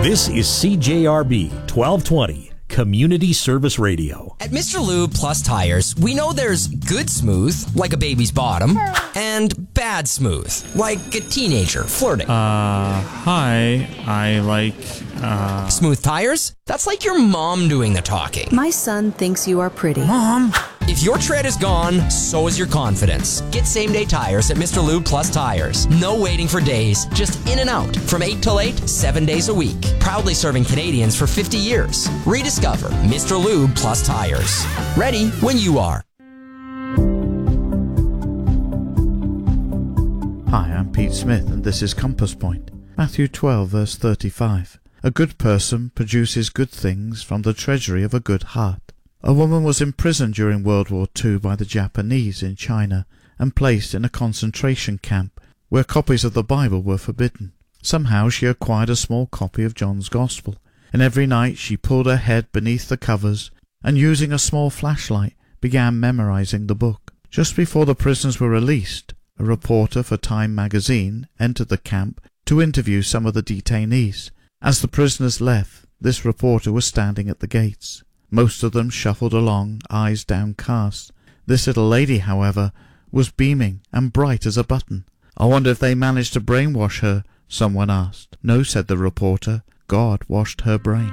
This is CJRB 1220, Community Service Radio. At Mr. Lube Plus Tires, we know there's good smooth, like a baby's bottom, and bad smooth, like a teenager flirting. Hi, I like, Smooth tires? That's like your mom doing the talking. My son thinks you are pretty. Mom! If your tread is gone, so is your confidence. Get same-day tires at Mr. Lube Plus Tires. No waiting for days, just in and out. From 8 till 8, 7 days a week. Proudly serving Canadians for 50 years. Rediscover Mr. Lube Plus Tires. Ready when you are. Hi, I'm Pete Smith, and this is Compass Point. Matthew 12, verse 35. A good person produces good things from the treasury of a good heart. A woman was imprisoned during World War II by the Japanese in China and placed in a concentration camp where copies of the Bible were forbidden. Somehow she acquired a small copy of John's Gospel, and every night she pulled her head beneath the covers and, using a small flashlight, began memorizing the book. Just before the prisoners were released, a reporter for Time magazine entered the camp to interview some of the detainees. As the prisoners left, this reporter was standing at the gates. Most of them shuffled along, eyes downcast. This little lady, however, was beaming and bright as a button. I wonder if they managed to brainwash her, someone asked. No, said the reporter. God washed her brain.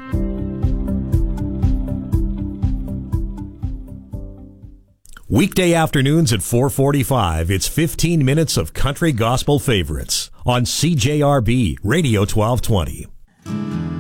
Weekday afternoons at 4:45, it's 15 minutes of country gospel favorites on CJRB Radio 1220.